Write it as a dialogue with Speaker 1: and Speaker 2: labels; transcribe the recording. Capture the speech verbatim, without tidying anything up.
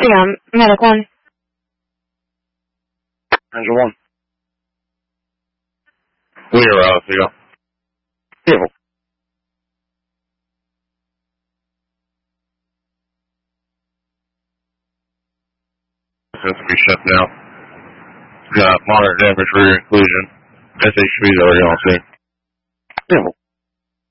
Speaker 1: Yeah, medic one.
Speaker 2: Angel one. Clear, uh, so you go. Careful. Has to be shut down. We got moderate damage rear inclusion. S H P is already on scene. Careful.